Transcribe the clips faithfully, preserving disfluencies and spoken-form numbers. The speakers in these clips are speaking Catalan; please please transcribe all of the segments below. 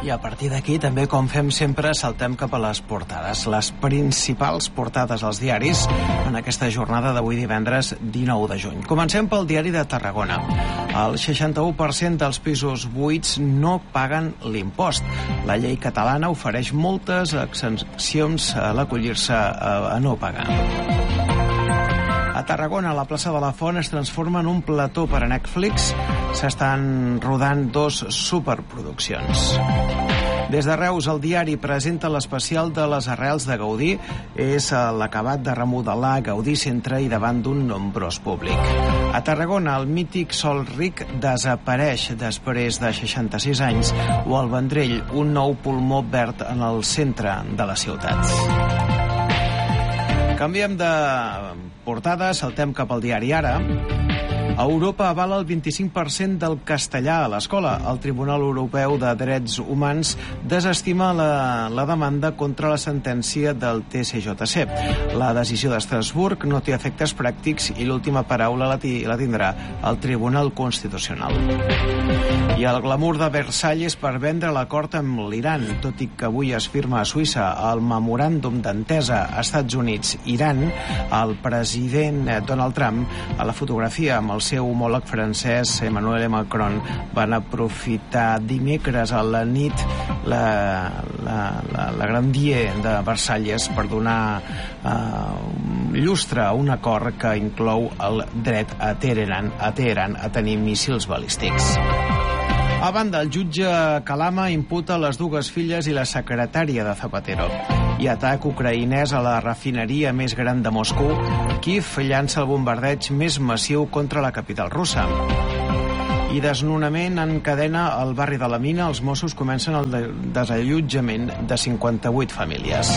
I a partir d'aquí, també, com fem sempre, saltem cap a les portades. Les principals portades als diaris en aquesta jornada d'avui divendres dinou de juny. Comencem pel diari de Tarragona. El seixanta-u per cent dels pisos buits no paguen l'impost. La llei catalana ofereix moltes exempcions a l'acollir-se a no pagar. A Tarragona, la plaça de la Font es transforma en un plató per a Netflix. S'estan rodant dos superproduccions. Des de Reus, el diari presenta l'especial de les arrels de Gaudí. És l'acabat de remodelar Gaudí Centre i davant d'un nombrós públic. A Tarragona, el mític Sol Ric desapareix després de seixanta-sis anys. O al Vendrell, un nou pulmó verd en el centre de la ciutat. Canviem de portada, saltem cap al diari Ara. Europa avala el vint-i-cinc per cent del castellà a l'escola. El Tribunal Europeu de Drets Humans desestima la, la demanda contra la sentència del T C J C. La decisió d'Estrasburg no té efectes pràctics i l'última paraula la, ti, la tindrà el Tribunal Constitucional. I el glamour de Versalles per vendre l'acord amb l'Iran. Tot i que avui es firma a Suïssa el memoràndum d'entesa Estats Units-Iran, el president Donald Trump, a la fotografia amb el seu homòleg francès Emmanuel Macron, van aprofitar dimecres a la nit la, la, la, la grandier de Versalles per donar uh, llustre a un acord que inclou el dret a Teheran a, Teheran a tenir míssils balístics. A banda, el jutge Kalama imputa les dues filles i la secretària de Zapatero. I atac ucraïnès a la refineria més gran de Moscou. Kiev llança el bombardeig més massiu contra la capital russa. I desnonament en cadena al barri de la Mina. Els Mossos comencen el desallotjament de cinquanta-vuit famílies.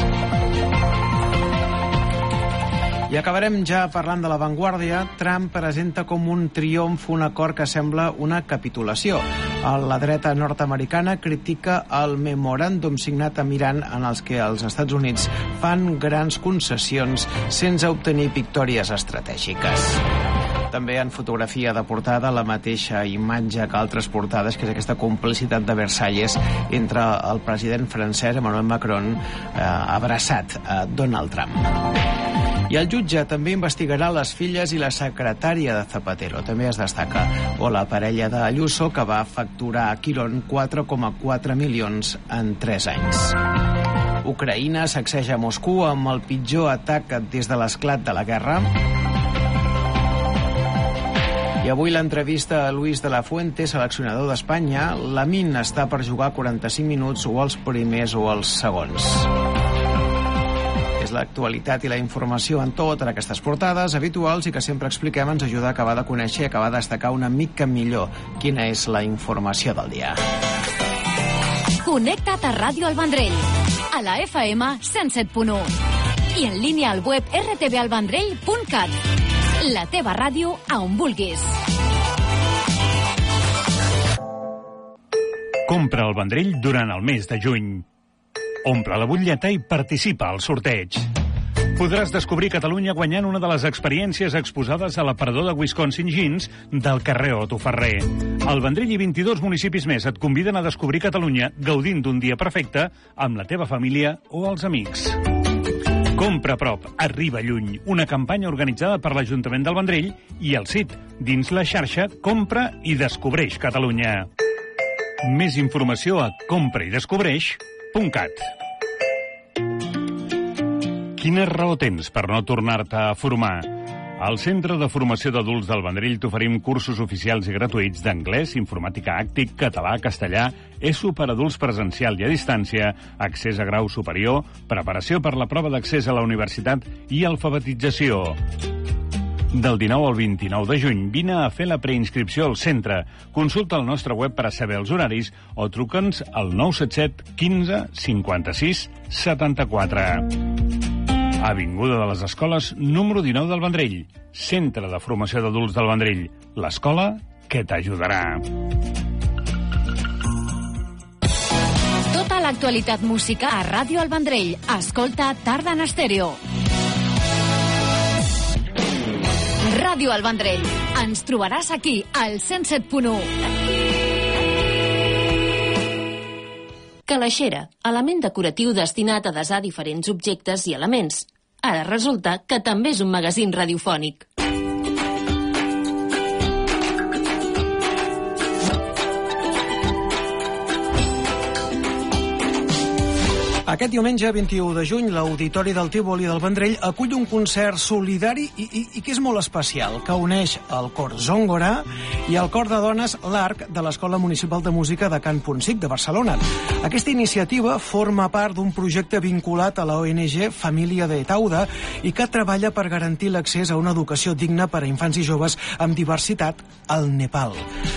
I acabarem ja parlant de La Vanguardia. Trump presenta com un triomf un acord que sembla una capitulació. La dreta nord-americana critica el memoràndum signat amb Iran en els que els Estats Units fan grans concessions sense obtenir victòries estratègiques. També en fotografia de portada la mateixa imatge que altres portades, que és aquesta complicitat de Versalles entre el president francès Emmanuel Macron eh, abraçat a Donald Trump. I el jutge també investigarà les filles i la secretària de Zapatero. També es destaca. O la parella de Ayuso, que va facturar a Quirón quatre coma quatre milions en tres anys. Ucraïna sacseja Moscou amb el pitjor atac des de l'esclat de la guerra. I avui l'entrevista a Luis de la Fuente, seleccionador d'Espanya. Lamine està per jugar quaranta-cinc minuts o els primers o els segons. És l'actualitat i la informació en totes aquestes portades habituals i que sempre expliquem ens ajuda a acabar de conèixer i acabar de destacar una mica millor quina és la informació del dia. Connecta't a Ràdio El Vendrell, a la F M cent set punt u i en línia al web r t v el vendrell punt cat. La teva ràdio a on vulguis. Compra el Vendrell durant el mes de juny. Omple la butlleta i participa al sorteig. Podràs descobrir Catalunya guanyant una de les experiències exposades a l'aparador de Wisconsin Jeans del carrer Otto Ferrer. El Vendrell i vint-i-dos municipis més et conviden a descobrir Catalunya gaudint d'un dia perfecte amb la teva família o els amics. Compra a prop, arriba lluny. Una campanya organitzada per l'Ajuntament del Vendrell i el C I T, dins la xarxa Compra i Descobreix Catalunya. Més informació a compra i descobreix punt cat. Quina raó tens per no tornar-te a formar? Al Centre de Formació d'Adults del Vendrell t'oferim cursos oficials i gratuïts d'anglès, informàtica àctic, català, castellà, E S O per adults presencial i a distància, accés a grau superior, preparació per la prova d'accés a la universitat i alfabetització. Del dinou al vint-i-nou de juny, vine a fer la preinscripció al centre. Consulta el nostre web per a saber els horaris o truca'ns al nou set set quinze cinquanta-sis setanta-quatre. Avinguda de les Escoles, número dinou del Vendrell. Centre de Formació d'Adults del Vendrell. L'escola que t'ajudarà. Tota l'actualitat música a Ràdio El Vendrell. Escolta Tarda en Estèreo. Ràdio El Vendrell. Ens trobaràs aquí, al cent set punt u. Calaixera, element decoratiu destinat a desar diferents objectes i elements. Ara resulta que també és un magazín radiofònic. Aquest diumenge, vint-i-u de juny, l'Auditori del Tívoli del Vendrell acull un concert solidari i, i, i que és molt especial, que uneix el cor Zongora i el cor de dones l'Arc de l'Escola Municipal de Música de Can Ponsic de Barcelona. Aquesta iniciativa forma part d'un projecte vinculat a la O N G Família de Tauda i que treballa per garantir l'accés a una educació digna per a infants i joves amb diversitat al Nepal.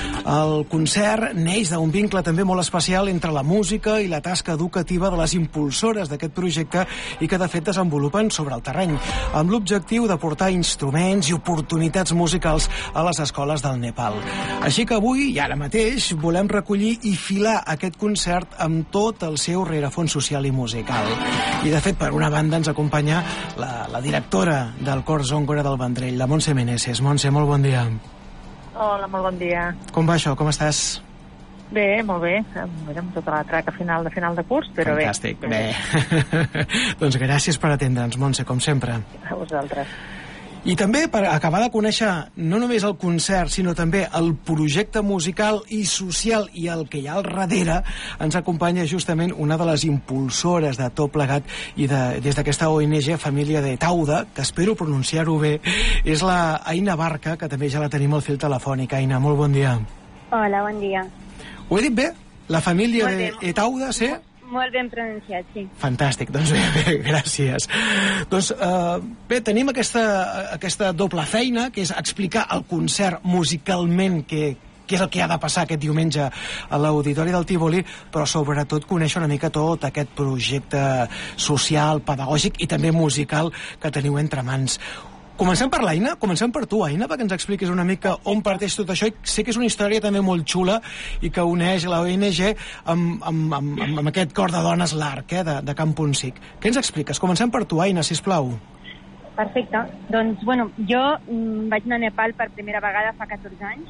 El concert neix d'un vincle també molt especial entre la música i la tasca educativa de les impulsores d'aquest projecte i que de fet desenvolupen sobre el terreny, amb l'objectiu de portar instruments i oportunitats musicals a les escoles del Nepal. Així que avui, i ara mateix, volem recollir i filar aquest concert amb tot el seu rerefons social i musical. I de fet, per una banda, ens acompanya la, la directora del cor Zongora del Vendrell, la Montse Meneses. Montse, molt bon dia. Hola, molt bon dia. Com va això? Com estàs? Bé, molt bé. Amb tota la traca final de final de curs, però Fantàstic, bé. Fantàstic, bé. Doncs gràcies per atendre'ns, Montse, com sempre. A vosaltres. I també per acabar de conèixer no només el concert, sinó també el projecte musical i social i el que hi ha al darrere, ens acompanya justament una de les impulsores de tot plegat i de, des d'aquesta O N G Família de Tauda, que espero pronunciar-ho bé, és la Aina Barca, que també ja la tenim al fil telefònic. Aina, molt bon dia. Hola, bon dia. Ho he dit bé? La família de Etauda, sí? Molt ben pronunciat, sí. Fantàstic, doncs bé, bé gràcies. Doncs uh, bé, tenim aquesta, aquesta doble feina, que és explicar el concert musicalment que, que és el que ha de passar aquest diumenge a l'Auditori del Tívoli, però sobretot conèixer una mica tot aquest projecte social, pedagògic i també musical que teniu entre mans. Comencem per l'Aina, comencem per tu, Aina, perquè ens expliquis una mica on parteix tot això. I sé que és una història també molt xula i que uneix la O N G amb, amb, amb, amb aquest cor de dones l'Arc, eh, de, de Can Ponsic. Què ens expliques? Comencem per tu, Aina, sisplau. Perfecte. Doncs, bueno, jo mm, vaig anar a Nepal per primera vegada fa catorze anys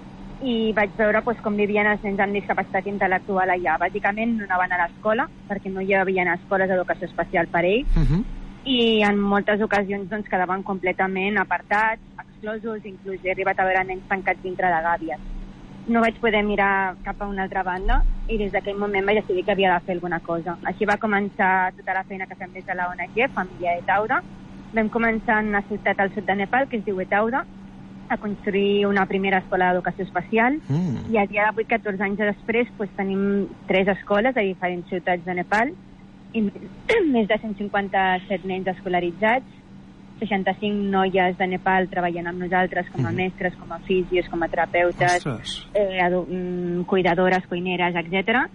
i vaig veure pues, com vivien els nens amb discapacitat intel·lectual allà. Bàsicament no anaven a l'escola, perquè no hi havia escoles d'educació especial per ells, uh -huh. i en moltes ocasions doncs, quedaven completament apartats, exclosos, inclús he arribat a veure nens tancats dintre de gàbies. No vaig poder mirar cap a una altra banda i des d'aquell moment vaig decidir que havia de fer alguna cosa. Així va començar tota la feina que fem des de la O N G, Família de Tauda. Vam començar en una ciutat al sud de Nepal, que es diu Etauda, a construir una primera escola d'educació especial, mm. i a dia d'avui, catorze anys després, pues, tenim tres escoles a diferents ciutats de Nepal, i més de cent cinquanta-set nens escolaritzats, seixanta-cinc noies de Nepal treballant amb nosaltres com a mm. mestres, com a fisios, com a terapeutes, eh, cuidadores, cuineres, etcètera.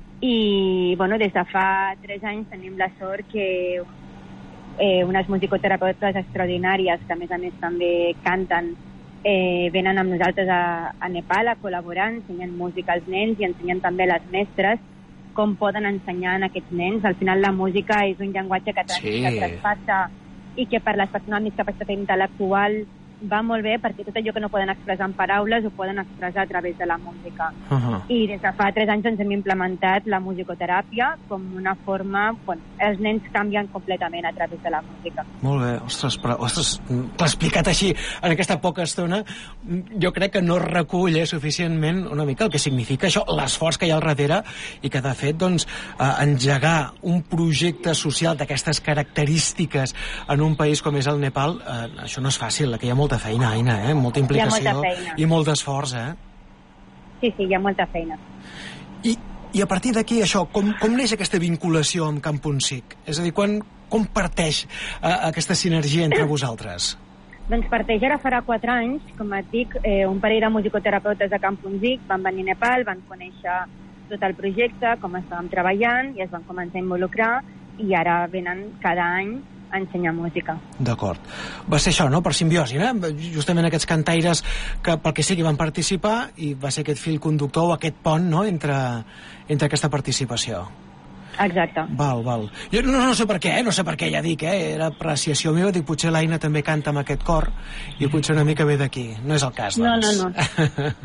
I bueno, des de fa tres anys tenim la sort que eh, unes musicoterapeutes extraordinàries, que a més a més també canten, eh, venen amb nosaltres a, a Nepal a col·laborar, ensenyen música als nens i ensenyen també a les mestres com poden ensenyar a aquests nens. Al final la música és un llenguatge que, trans sí. que traspassa i que per les persones amb discapacitat intel·lectual va molt bé, perquè tot allò que no poden expressar en paraules ho poden expressar a través de la música. Uh -huh. I des de fa tres anys ens hem implementat la musicoteràpia com una forma... Bueno, els nens canvien completament a través de la música. Molt bé. Ostres, però, ostres, t'ho explicat així en aquesta poca estona, jo crec que no recull eh, suficientment una mica el que significa això, l'esforç que hi ha al darrere i que, de fet, doncs, eh, engegar un projecte social d'aquestes característiques en un país com és el Nepal, eh, això no és fàcil, que hi ha molta feina, Aina, eh? Molta implicació molta feina. I molt d'esforç, eh? Sí, sí, hi ha molta feina. I, i a partir d'aquí, això, com, com neix aquesta vinculació amb Can Ponsic? És a dir, quan, com parteix eh, aquesta sinergia entre vosaltres? Doncs parteix ara farà quatre anys, com et dic, eh, un parell de musicoterapeutes de Can Ponsic van venir a Nepal, van conèixer tot el projecte, com estàvem treballant, i es van començar a involucrar, i ara venen cada any a ensenyar música. D'acord. Va ser això, no?, per simbiosi, eh? Justament aquests cantaires que pel que sigui van participar i va ser aquest fil conductor o aquest pont, no?, entre, entre aquesta participació. Exacte. Val, val. Jo no, no sé per què, eh? no sé per què, ja dic, eh? Era apreciació meva, dic, potser l'Aina també canta amb aquest cor i potser una mica ve d'aquí. No és el cas, doncs. No, no, no.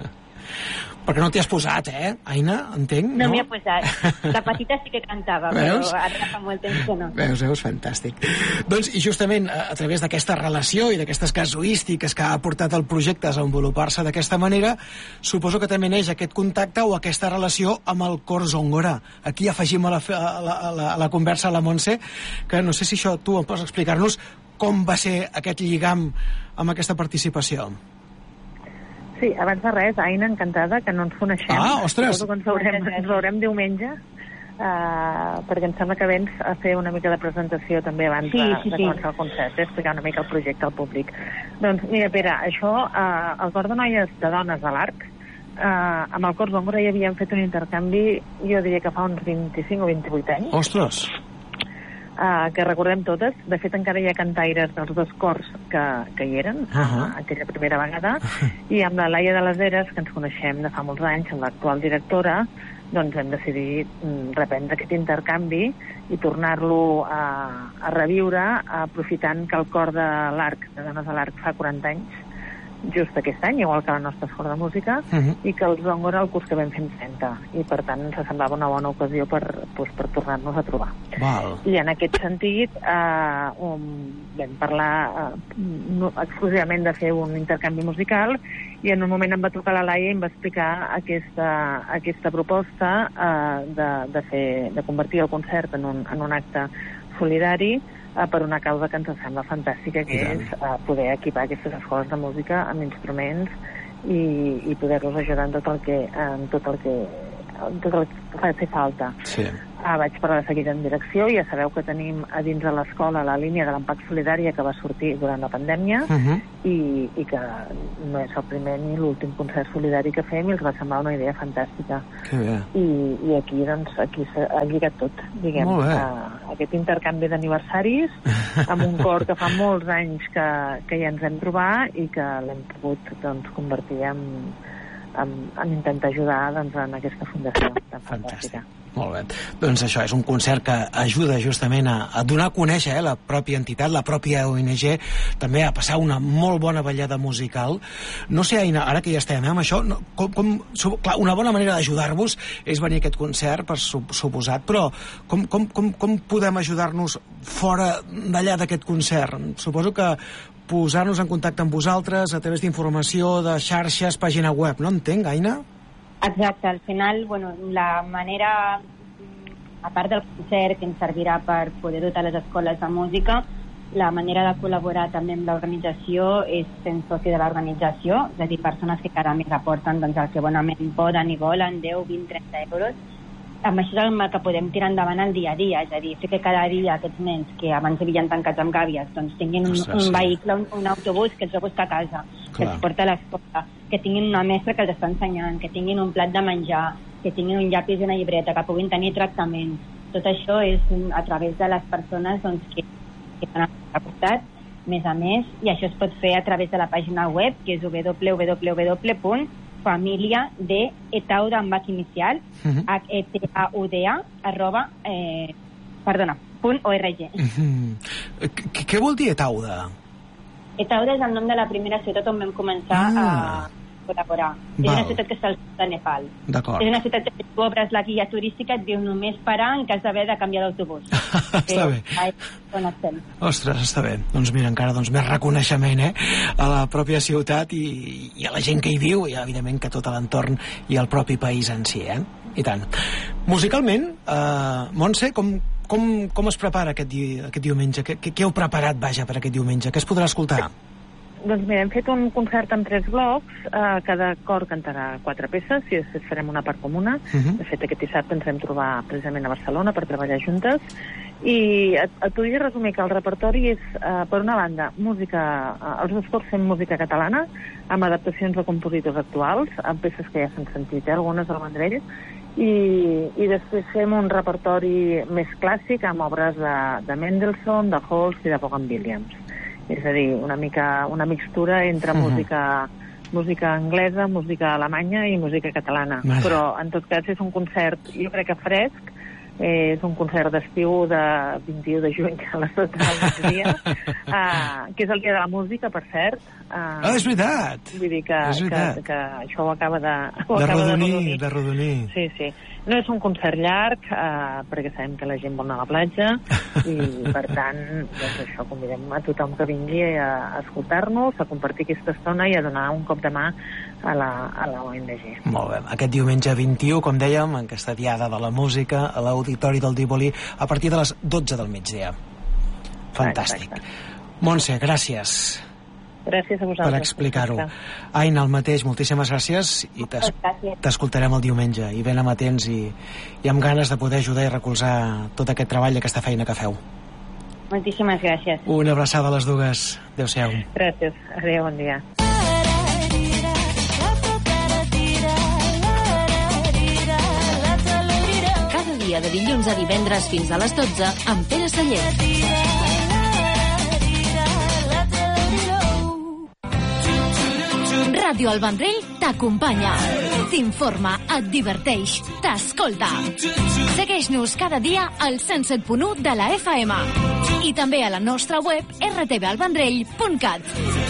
Perquè no t'hi has posat, eh, Aina? Entenc, no? No m'hi he posat. De petita sí que cantava, Veus? però ara fa molt temps que no. Veus, veus, fantàstic. Doncs, i justament a, a través d'aquesta relació i d'aquestes casuístiques que ha portat el projecte a desenvolupar-se d'aquesta manera, suposo que també neix aquest contacte o aquesta relació amb el Cor Zongora. Aquí afegim a la, a la, a la, a la conversa a la Montse, que no sé si això tu em pots explicar-nos com va ser aquest lligam amb aquesta participació. Sí, abans de res, Aina, encantada, que no ens coneixem. Ah, ostres! Suposo que ens veurem, ens veurem diumenge, uh, perquè em sembla que vens a fer una mica de presentació també abans sí, de, sí, de sí. començar el concert, eh? Explicar una mica el projecte al públic. Doncs, mira, Pere, això, uh, el Cor de Noies de Dones de l'Arc, uh, amb el Cor Zongora ja havíem fet un intercanvi, jo diria que fa uns vint-i-cinc o vint-i-vuit anys. Ostres! Uh, que recordem totes. De fet, encara hi ha cantaires dels dos cors que, que hi eren uh -huh. uh, aquella primera vegada, i amb la Laia de les Heres, que ens coneixem de fa molts anys, l'actual directora, doncs hem decidit mm, reprendre aquest intercanvi i tornar-lo a, a reviure, aprofitant que el Cor de l'Arc, de Dones de l'Arc, fa quaranta anys, just aquest any, igual que la nostra escola de música, uh -huh. i que el Zongora el curs que vam fent trenta, i per tant ens semblava una bona ocasió per, doncs, per tornar-nos a trobar. Val. I en aquest sentit eh, um, vam parlar eh, no, exclusivament de fer un intercanvi musical, i en un moment em va trucar la Laia i em va explicar aquesta, aquesta proposta eh, de, de, fer, de convertir el concert en un, en un acte solidari uh, per una causa que ens sembla fantàstica, que és uh, poder equipar aquestes escoles de música amb instruments i, i poder-los ajudar en tot el que, en tot el que, en tot el que fa fer falta. Sí. Uh, vaig parlar de seguida en direcció. Ja sabeu que tenim a dins de l'escola la línia de l'Impact Solidària que va sortir durant la pandèmia, uh -huh. i, i que no és el primer ni l'últim concert solidari que fem, i els va semblar una idea fantàstica. Que bé. I, i aquí, doncs, aquí s'ha lligat tot, diguem. Molt bé. Uh, aquest intercanvi d'aniversaris amb un cor que fa molts anys que, que ja ens hem trobat i que l'hem pogut, doncs, convertir en, en, en intentar ajudar, doncs, en aquesta fundació tan fantàstica. Molt bé. Doncs això és un concert que ajuda justament a, a donar a conèixer eh, la pròpia entitat, la pròpia O N G, també a passar una molt bona ballada musical. No sé, Aina, ara que ja estem eh, amb això, no, com, com, clar, una bona manera d'ajudar-vos és venir a aquest concert, per suposat, però com, com, com, com podem ajudar-nos fora d'allà d'aquest concert? Suposo que posar-nos en contacte amb vosaltres a través d'informació, de xarxes, pàgina web, no entenc, Aina? Exacte, al final, bueno, la manera, a part del concert que ens servirà per poder dotar les escoles de música, la manera de col·laborar també amb l'organització és sent soci de l'organització, és a dir, persones que cada mes aporten doncs, el que bonament poden i volen, deu, vint, trenta euros. Amb això és el que podem tirar endavant el dia a dia, és a dir, fer que cada dia aquests nens que abans havien tancats amb gàbies doncs tinguin un, Ostres, un sí. vehicle, un, un autobús que els va buscar a casa, Clar. que els porta a l'escola, que tinguin una mestra que els està ensenyant, que tinguin un plat de menjar, que tinguin un llapis i una llibreta, que puguin tenir tractaments. Tot això és a través de les persones doncs, que, que estan al costat, més a més, i això es pot fer a través de la pàgina web, que és w w w punt família de etauda amb bac inicial, h e t a u d a arroba, eh, perdona, punt org. Què vol dir Etauda? Etauda és el nom de la primera ciutat on vam començar Ah. a col·laborar. És Val. una ciutat que està al sud de Nepal. D'acord. És una ciutat que si tu obres la guia turística et diu només parar en cas d'haver de canviar d'autobús. Està bé. On estem. Ostres, està bé. Doncs mira, encara doncs, més reconeixement eh, a la pròpia ciutat i, i a la gent que hi viu, i evidentment que tot l'entorn i el propi país en si, eh? I tant. Musicalment, eh, Montse, com, com, com es prepara aquest, di aquest diumenge? Què, què heu preparat, vaja, per aquest diumenge? Què es podrà escoltar? Doncs mira, hem fet un concert amb tres blocs, eh, cada cor cantarà quatre peces i després farem una part comuna. Uh -huh. De fet, aquest dissabte ens vam trobar precisament a Barcelona per treballar juntes, i et, et podria resumir que el repertori és, eh, per una banda, música, eh, els dos cors fem música catalana amb adaptacions de compositors actuals, amb peces que ja s'han sentit, eh, algunes del Vendrell, i, i després fem un repertori més clàssic amb obres de, de Mendelssohn, de Holst i de Vaughan Williams. És a dir, una mica una mixtura entre uh -huh. música música anglesa, música alemanya i música catalana. Mare. Però en tot cas és un concert, jo crec que fresc, és un concert d'estiu de vint-i-u de juny a les dotze del migdia, uh, que és el dia de la música, per cert. Uh, ah, és veritat! Vull dir que, és veritat. que, que això ho acaba de... Ho de, acaba rodonir, de rodonir, de rodonir. Sí, sí. No és un concert llarg, uh, perquè sabem que la gent vol anar a la platja, i per tant, doncs això, convidem a tothom que vingui a, a escoltar-nos, a compartir aquesta estona i a donar un cop de mà a la, a la O N G. Molt bé. Aquest diumenge vint-i-u, com dèiem, en aquesta diada de la música, a l'Auditori del Tívoli, a partir de les dotze del migdia. Fantàstic. Exacte. Montse, gràcies. Gràcies a vosaltres. Per explicar-ho. Aina, el mateix, moltíssimes gràcies i t'escoltarem el diumenge i ben amatents i, i amb ganes de poder ajudar i recolzar tot aquest treball i aquesta feina que feu. Moltíssimes gràcies. Una abraçada a les dues. Adéu-siau. Gràcies. Adéu, bon dia. Cada dia de dilluns a divendres fins a les dotze amb Pere Sallent. Ràdio El Vendrell t'acompanya, t'informa, et diverteix, t'escolta. Segueix-nos cada dia al cent set punt u de la F M i també a la nostra web r t v el vendrell punt cat.